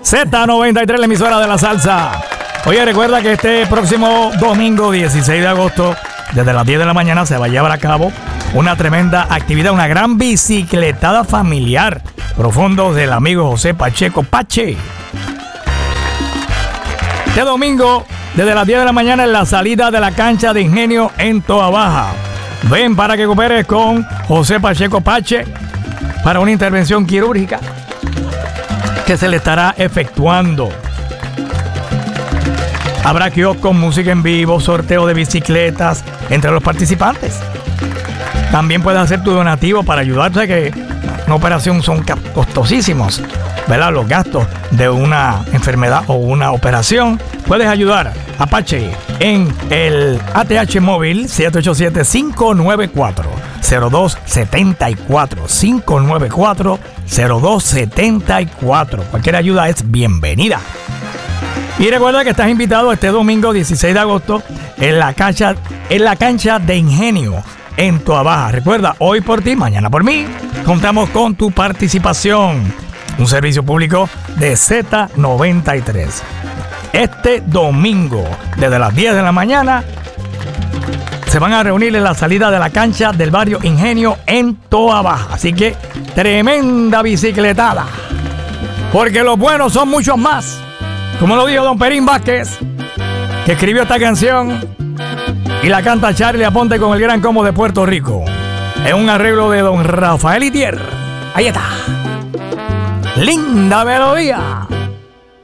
Z93, la emisora de la salsa. Oye, recuerda que este próximo domingo 16 de agosto, desde las 10 de la mañana, se va a llevar a cabo una tremenda actividad, una gran bicicletada familiar. Profundo del amigo José Pacheco Pache. Este domingo, desde las 10 de la mañana, en la salida de la cancha de Ingenio en Toa Baja. Ven para que cooperes con José Pacheco Pache para una intervención quirúrgica que se le estará efectuando. Habrá kioscos, música en vivo, sorteo de bicicletas entre los participantes. También puedes hacer tu donativo para ayudarte, que una operación son costosísimos, ¿verdad? Los gastos de una enfermedad o una operación. Puedes ayudar a Pache en el ATH móvil 787-594-0274. 594-0274. Cualquier ayuda es bienvenida. Y recuerda que estás invitado este domingo 16 de agosto en la cancha de Ingenio en Toa Baja. Recuerda, hoy por ti, mañana por mí. Contamos con tu participación. Un servicio público de Z93. Este domingo, desde las 10 de la mañana, se van a reunir en la salida de la cancha del barrio Ingenio en Toa Baja. Así que, tremenda bicicletada. Porque los buenos son muchos más. Como lo dijo don Perín Vázquez, que escribió esta canción y la canta Charlie Aponte con el Gran Combo de Puerto Rico. Es un arreglo de don Rafael Itier. Ahí está. Linda melodía.